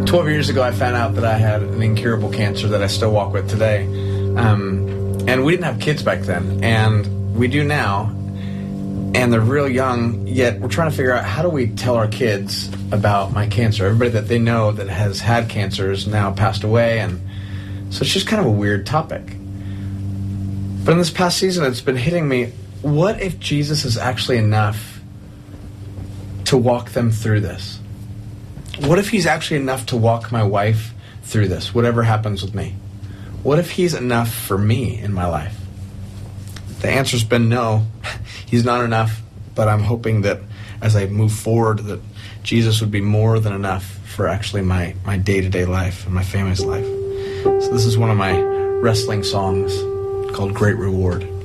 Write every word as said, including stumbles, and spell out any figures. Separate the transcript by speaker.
Speaker 1: twelve years ago, I found out that I had an incurable cancer that I still walk with today. Um, and we didn't have kids back then, and we do now. And they're real young, yet we're trying to figure out how do we tell our kids about my cancer. Everybody that they know that has had cancer has now passed away, and so it's just kind of a weird topic. But in this past season, it's been hitting me, what if Jesus is actually enough to walk them through this? What if he's actually enough to walk my wife through this, whatever happens with me? What if he's enough for me in my life? The answer's been no, he's not enough, but I'm hoping that as I move forward that Jesus would be more than enough for actually my, my day-to-day life and my family's life. So this is one of my wrestling songs called Great Reward.